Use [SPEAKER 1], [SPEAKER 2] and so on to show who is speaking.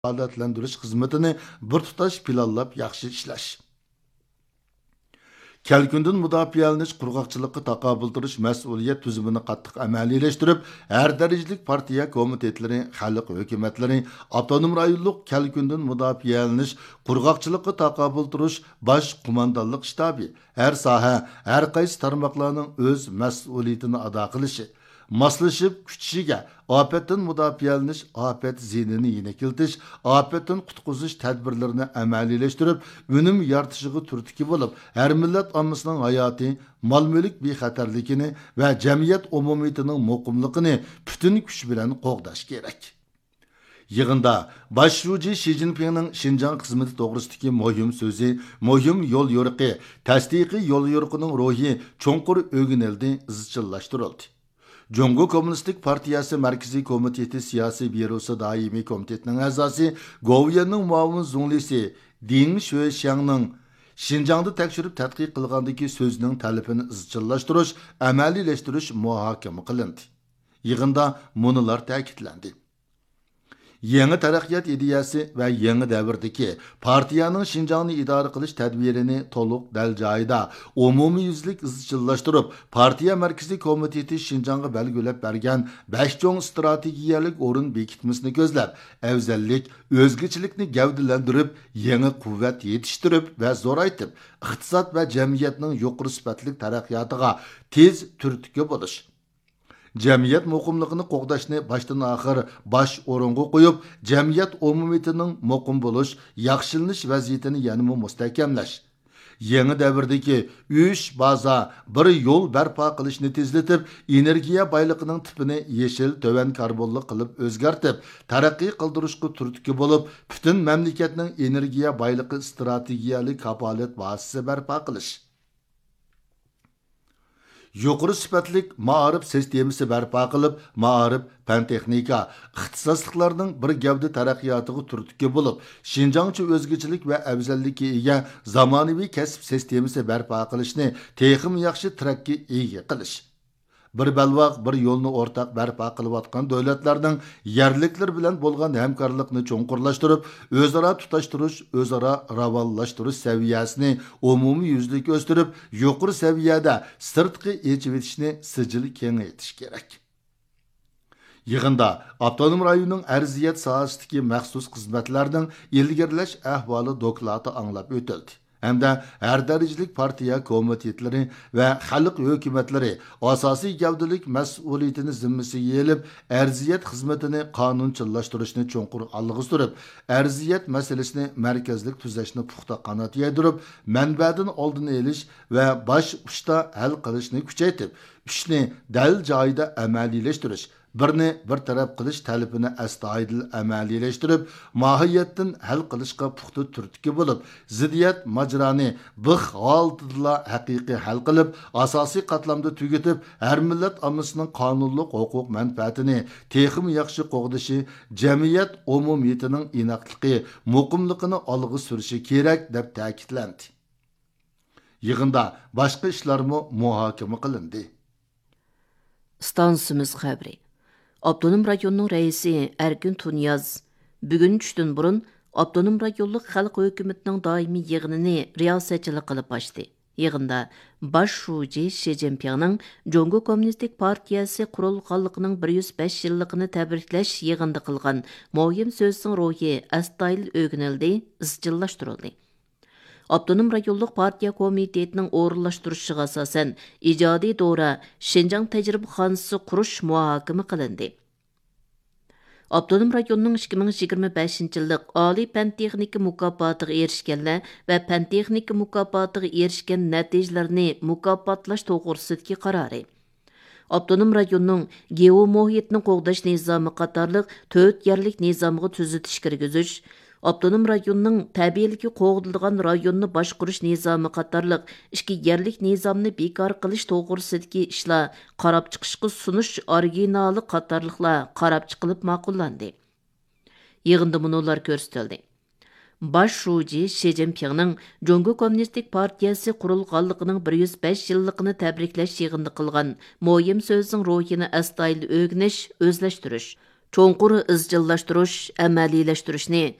[SPEAKER 1] faoliyatlantirish xizmatini bir tutash planlab yaxshi ishlash. Kelkündün müdafiəliniş qurğaqçılıqqa taqabül turish məsuliyyət tüzümünü qattiq əməliləşdirib, hər dərəcəlik partiya komitetləri, xalq hökumətləri, avtonom rayonluq Kelkündün müdafiəliniş qurğaqçılıqqa taqabül turish baş qomandanlıq ştabi hər sahə, hər qaysı tarmaqlarning öz məsuliyyətini ada qilishi, maslashib kuchishiga ofatdan mudofialanish, ofat zinini yenakiltish, ofatdan qutqizish tadbirlarini amaliyleştirib, unum yaratishiga turtki bo'lib, har millat ommasining hayoti, mol-mulk bexatarligini va jamiyat umumiyatining muqimligini butun kuch bilan qo'g'dash kerak. Yig'inda boshlovchi Xi Jinpingning Xinjiang xizmati to'g'risidagi muhim so'zi, muhim yo'l yo'riqi, tasdiqiy yo'l yo'riqining ruhi cho'nqur o'rganildi, izchillashtirildi. Jungo Kommunistik Partiyasi Markaziy Komiteti Siyosiy Byurosi Daimiy Komitetining a'zosi, Goviyanning muavin zunglisi Ding Shuexiangning Xinjiangda tekshirib tadqiq qilgandagi so'zining talabini izchillashtirish, amaliylashtirish muhokama qilindi. Yig'inda munolar ta'kidlandi. Yangi taraqqiyot ideyasi va yangi davrdagi partiyaning Xinjiangni idora qilish tadbirini to'liq dal joyida umumiyuzlik izchillashtirib, partiya markaziy komiteti Xinjiangga belgilab bergan 5 cho'ng strategiyalik o'rin bekitmasini ko'zlab, afzallik, o'zgachilikni gavdalantirib, yangi quvvat yetishtirib va zo'raytib, iqtisod va jamiyatning yuqori sifatli taraqqiyotiga tez turtki bo'lish, jamiyat muqimligini qo'g'dashni boshdan oxir bosh o'ringa qo'yib, jamiyat umumiyatining muqim bo'lish, yaxshilanish vaziyatini yanada mustahkamlash, yangi davrdagi 3 baza bir yo'l barpo qilishni tezlatib, energiya boyligining tipini yeshil, to'van karbonli qilib o'zgartib, taraqqiy qildirishga turtki bo'lib, butun mamlakatning energiya boyligi strategiyalik kafolat vositasi barpo qilish, yuqori sifatli ma'arif sistemasi barpo qilib, ma'arif, fan texnika, ixtisosliklarning bir gavda taraqqiyotiga turtki bo'lib, Xinjiangcha o'zgachilik va afzallikka ega zamonaviy kasb sistemasi barpo qilishni texim yaxshi trakka ega qilish, bir balvoq bir yo'lni o'rtaq barpo qilayotgan davlatlarning yerliklar bilan bo'lgan hamkorlikni cho'nqurlashtirib, o'zaro tutashtirish, o'zaro ravonlashtirish saviyasini umumiy yuzlik o'stirib, yuqori saviyada sirtqi echib etishni sijil kengaytirish kerak. Yig'inda avtonom rayonning arziyat sohasidagi maxsus xizmatlarning ilgirlash ahvoli doklati anglab o'tildi. Hamda har darajalik partiya komitetlari va xalq hukumatlari asosiy gavdalik mas'uliyatini zimmasiga elib, arziyat xizmatini qonunchillashtirishni cho'nqur alg'i surib, arziyat masalasini markazlik tuzashni puxta qanot yaydirib, manbadan oldin elish va bosh ushda hal qilishni kuchaytirib, ishni dal joyida amaliylashtirish, birni bir taraf qilish talabini astoydil amaliylashtirib, mohiyatdan hal qilishga puxta turtki bo'lib, ziddiyat majroni bix holatida haqiqiy hal qilib, asosiy qatlamda tugatib, har millat ommasining qonunli huquq manfaatini texim yaxshi qo'g'dishi, jamiyat umumiyatining inoqligi, muqimligini olg'a surishi kerak deb ta'kidlandi. Yig'inda boshqa ishlarmi muhokama qilindi.
[SPEAKER 2] Stansimiz xabari. Abdunum rayonunun reisi Erkin Tunyaz bugün tushdan burun Abdunum rayonluq xalq hökumətinin daimi yığınını riyasətçilik qilib açdı. Yığında baş şuji Xi Jinpingning Jungo Kommunistik Partiyasi qurulğanlığının 105 yıllıqını təbriklash yığında qilgan muhim so'zning ruhi astoydil o'rganildi, izchillashtirildi. Abdunum rayonluq partiya komitetining o'rinlashtirishiga asosan ijodiy dora Xinjiang tajribaxonasi qurish muhokama qilindi. Abdunum rayonning 2025-yillik oliy fan texnika mukofotiga erishganlar va fan texnika mukofotiga erishgan natijalarni mukofotlash to'g'risidagi qarori. Abdunum rayonning geomuhitni qo'g'dash nizomi qatorliq 4 yerlik nizomga tuzitish kirgizish, Abdunum rayonning tabiiyligi qo'g'dilgan rayonni boshqarish nizomi qatorliq 2 yerlik nizomni bekor qilish to'g'risidagi ishlar qarab chiqishga sunish originali qatorliqlar qarab chiqilib ma'qullandi. Yig'inda munolar ko'rsatildi. Baş şuji Xi Jinpingning Jungo Kommunistik Partiyasi qurulğanlığının 105 yıllıqını təbriklash yig'inida qilgan muhim so'zning ruhini astoydil o'rganish, o'zlashtirish, cho'nqur izchillashtirish, əməliləştirishni